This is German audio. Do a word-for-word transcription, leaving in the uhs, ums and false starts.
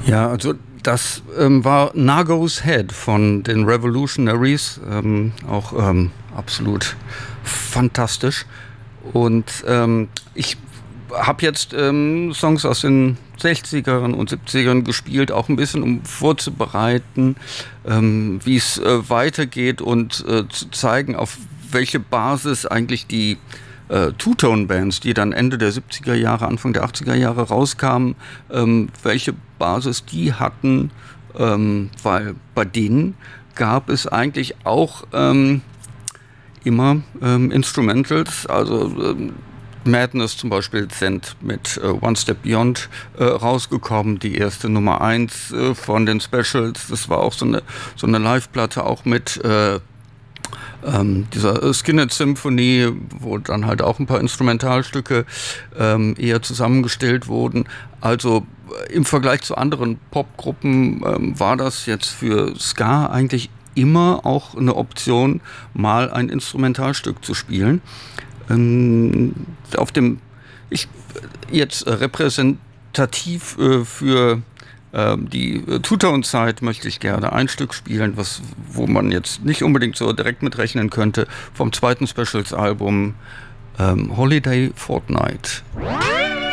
Ja, also das ähm, war Nago's Head von den Revolutionaries, ähm, auch ähm, absolut fantastisch. Und ähm, ich habe jetzt ähm, Songs aus den sechzigern und siebzigern gespielt, auch ein bisschen, um vorzubereiten, ähm, wie es äh, weitergeht und äh, zu zeigen, auf welche Basis eigentlich die äh, Two-Tone-Bands, die dann Ende der siebziger Jahre, Anfang der achtziger Jahre rauskamen, ähm, welche Basis die hatten, ähm, weil bei denen gab es eigentlich auch ähm, immer ähm, Instrumentals, also ähm, Madness zum Beispiel sind mit äh, One Step Beyond äh, rausgekommen, die erste Nummer eins äh, von den Specials. Das war auch so eine, so eine Live-Platte, auch mit äh, ähm, dieser Skinhead Symphony, wo dann halt auch ein paar Instrumentalstücke ähm, eher zusammengestellt wurden. Also äh, im Vergleich zu anderen Popgruppen ähm, war das jetzt für Ska eigentlich immer auch eine Option, mal ein Instrumentalstück zu spielen. Ähm, auf dem, ich jetzt äh, repräsentativ äh, für äh, die äh, Two-Tone-Zeit möchte ich gerne ein Stück spielen, was, wo man jetzt nicht unbedingt so direkt mitrechnen könnte, vom zweiten Specials-Album ähm, Holiday Fortnight.